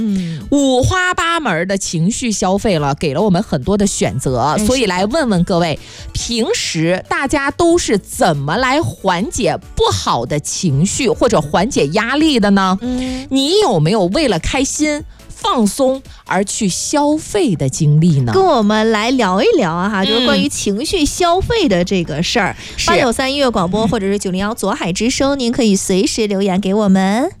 五花八门的情绪消费了，给了我们很多的选择，所以来问问各位，平时大家都是怎么来缓解不好的情绪或者缓解压力的呢？你有没有为了开心放松而去消费的经历呢？ 跟我们来聊一聊啊，就是关于情绪消费的这个事儿。893音乐广播或者是901左海之声，您可以随时留言给我们。